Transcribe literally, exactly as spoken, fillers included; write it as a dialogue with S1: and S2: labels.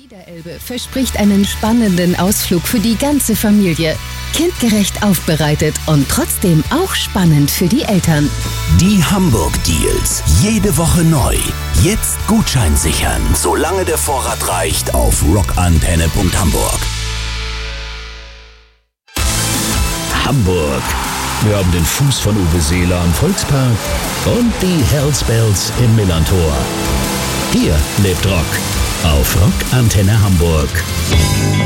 S1: Niederelbe verspricht einen spannenden Ausflug für die ganze Familie. Kindgerecht aufbereitet und trotzdem auch spannend für die Eltern.
S2: Die Hamburg-Deals. Jede Woche neu. Jetzt Gutschein sichern, solange der Vorrat reicht, auf rockantenne punkt hamburg. Hamburg. Wir haben den Fuß von Uwe Seeler am Volkspark und die Hells Bells im Millantor. Hier lebt Rock auf Rockantenne Hamburg.